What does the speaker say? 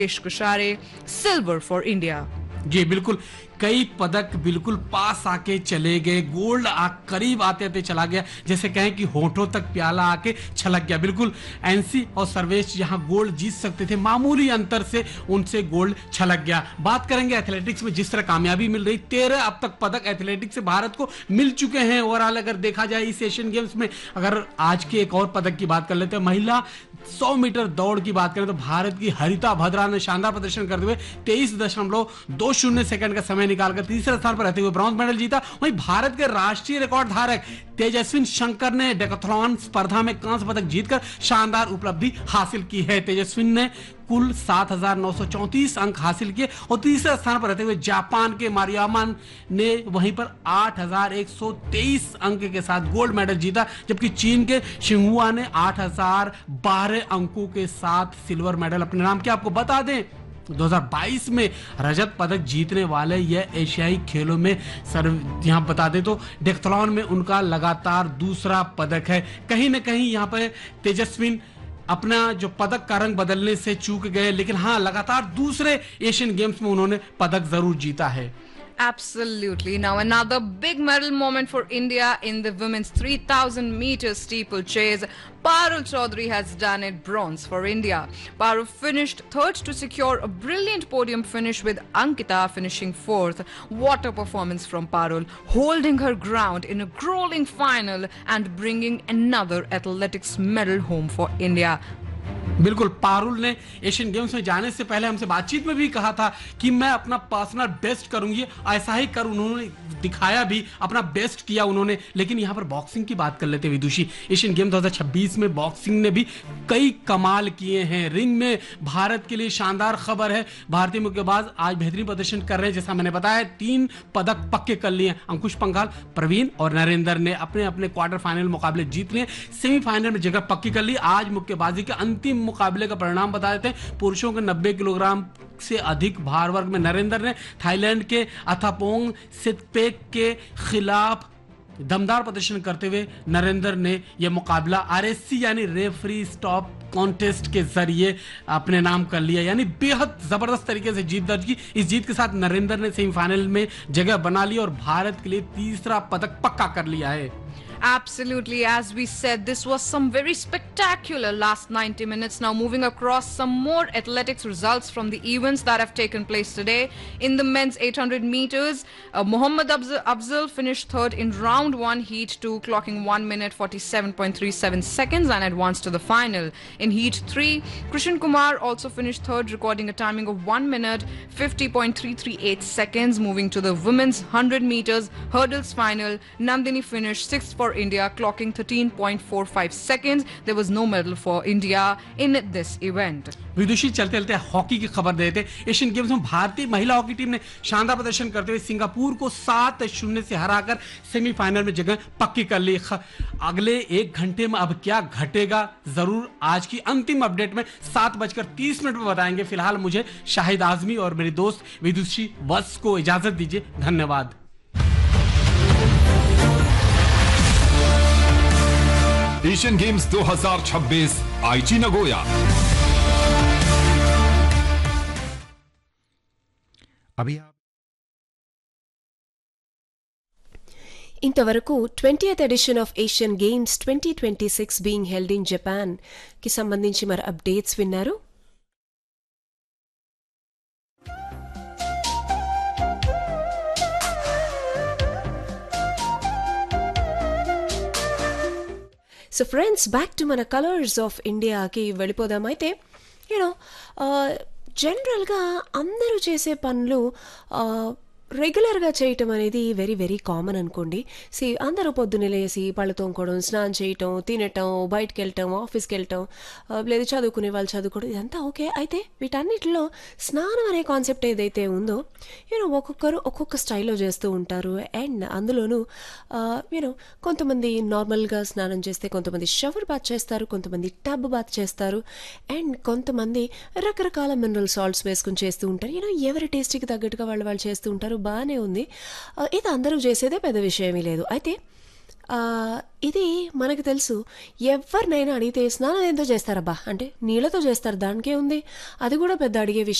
Kushare, silver for India. जी बिल्कुल, कई पदक बिल्कुल पास आके चले गए, गोल्ड करीब आते आते चला गया, जैसे कहें कि होठों तक प्याला आके छलक गया। बिल्कुल एनसी और सर्वेश जहां गोल्ड जीत सकते थे, मामूली अंतर से उनसे गोल्ड छलक गया। बात करेंगे एथलेटिक्स में जिस तरह कामयाबी मिल रही, 13 अब तक पदक एथलेटिक्स से भारत को मिल चुके हैं। ओवरऑल अगर देखा जाए इस एशियन गेम्स में, अगर आज के एक और पदक की बात कर लेते हैं, महिला 100 मीटर दौड़ की बात करें तो भारत की हरिता भद्रा ने शानदार प्रदर्शन करते हुए 23.20 सेकंड का समय निकालकर तीसरे स्थान पर रहते हुए ब्रॉन्ज मेडल जीता। वहीं भारत के राष्ट्रीय रिकॉर्ड धारक तेजस्विन शंकर ने डेकाथलॉन स्पर्धा में कांस्य पदक जीतकर शानदार उपलब्धि हासिल की है। तेजस्विन ने कुल 7,934 अंक हासिल किए और तीसरे स्थान पर रहते हुए जापान के मारियामा ने वहीं पर 8,123 अंक के साथ गोल्ड मेडल जीता, जबकि चीन के शिंगहुआ ने 8,012 अंकों के साथ सिल्वर मेडल अपने नाम किया। आपको बता दें 2022 में रजत पदक जीतने वाले यह एशियाई खेलों में यहां बता दें तो डेकाथलॉन में उनका लगातार दूसरा पदक है। कहीं ना कहीं यहां पर तेजस्विन अपना जो पदक का रंग बदलने से चूक गए, लेकिन हाँ लगातार दूसरे एशियन गेम्स में उन्होंने पदक जरूर जीता है। Absolutely. Now another big medal moment for India in the women's 3,000 meter steeplechase. Parul Chaudhary has done it, bronze for India. Parul finished third to secure a brilliant podium finish, with Ankita finishing fourth. What a performance from Parul, holding her ground in a grueling final and bringing another athletics medal home for India. बिल्कुल, पारुल ने Asian games में जाने से पहले हमसे बातचीत में भी कहा था कि मैं अपना पर्सनल बेस्ट करूंगी, ऐसा ही कर उन्होंने दिखाया भी, अपना बेस्ट किया उन्होंने। लेकिन यहां पर बॉक्सिंग की बात कर लेते हैं विदुषी, एशियन गेम 2026 में बॉक्सिंग ने भी कई कमाल किए हैं। रिंग में भारत के लिए शानदार खबर है, भारतीय मुक्केबाज आज बेहतरीन प्रदर्शन कर रहे हैं। जैसा मैंने बताया 3 पदक पक्के कर लिए। अंकुश पंघाल, प्रवीण और नरेंद्र ने अपने अपने क्वार्टर फाइनल मुकाबले जीत लिए, सेमीफाइनल में जगह पक्की कर ली। आज मुक्केबाजी के अंतिम मुकाबले का परिणाम बता देते हैं। पुरुषों के 90 किलोग्राम से अधिक भार वर्ग में नरेंद्र ने थाईलैंड के अथापोंग सितपेक के खिलाफ दमदार प्रदर्शन करते हुए नरेंद्र ने यह मुकाबला आरएससी यानी रेफरी स्टॉप कॉन्टेस्ट के जरिए अपने नाम कर लिया, यानी बेहद जबरदस्त तरीके से जीत दर्ज की। इस जीत के साथ नरेंद्र ने सेमीफाइनल में जगह बना ली और भारत के लिए तीसरा पदक पक्का कर लिया है। Absolutely, as we said, this was some very spectacular last 90 minutes. Now moving across some more athletics results from the events that have taken place today. In the men's 800 meters, Mohammad Afzal finished third in round 1 heat 2, clocking 1 minute 47.37 seconds and advanced to the final. In heat 3, Krishan Kumar also finished third, recording a timing of 1 minute 50.338 seconds. Moving to the women's 100 meters hurdles final, Nandini finished 6th for India, clocking 13.45 seconds. There was no medal for India in this event. विदुषी चलते चलते hockey की खबर देते। Asian games में भारतीय महिला hockey team ने शानदार प्रदर्शन करते हुए सिंगापुर को 7-0 से हराकर सेमीफाइनल में जगह पक्की कर ली। अगले 1 घंटे में अब क्या घटेगा जरूर आज की अंतिम अपडेट में 7:30 में बताएंगे। फिलहाल मुझे शाहिद आजमी और मेरी दोस्त विदुषी वत्स को इजाजत दीजिए। धन्यवाद। एशियन गेम्स 2026 आईची नगोया। अभी ఇంతవరకు 20th edition of Asian games 2026 being held in Japan కి సంబంధించి మరి అప్డేట్స్ విన్నారు. సో ఫ్రెండ్స్, బ్యాక్ టు మన కలర్స్ ఆఫ్ ఇండియాకి వెళ్ళిపోదాం. అయితే జనరల్గా అందరూ చేసే పనులు రెగ్యులర్గా చేయటం అనేది వెరీ వెరీ కామన్ అనుకోండి. అందరూ పొద్దున్నే లేసి పళ్ళు తోముకోవడం, స్నానం చేయటం, తినటం, బయటకు వెళ్ళటం, ఆఫీస్కి వెళ్ళటం, లేదు చదువుకునే వాళ్ళు చదువుకోవడం, ఇదంతా ఓకే. అయితే వీటన్నిటిలో స్నానం అనే కాన్సెప్ట్ ఏదైతే ఉందో ఒక్కొక్కరు ఒక్కొక్క స్టైల్లో చేస్తూ ఉంటారు. అండ్ అందులోనూ కొంతమంది నార్మల్గా స్నానం చేస్తే, కొంతమంది షవర్ బాత్ చేస్తారు, కొంతమంది టబ్ బాత్ చేస్తారు, అండ్ కొంతమంది రకరకాల మినరల్ సాల్ట్స్ వేసుకుని చేస్తూ ఉంటారు. ఎవరి టేస్ట్కి తగ్గట్టుగా వాళ్ళు చేస్తూ ఉంటారు. బాగానే ఉంది, ఇది అందరూ చేసేదే, పెద్ద విషయమీ లేదు. అయితే ఇది మనకు తెలుసు. ఎవరినైనా అడిగితే స్నానం ఎంతో చేస్తారబ్బా అంటే నీళ్ళతో చేస్తారు, దానికే ఉంది. అది కూడా పెద్ద అడిగే విషయం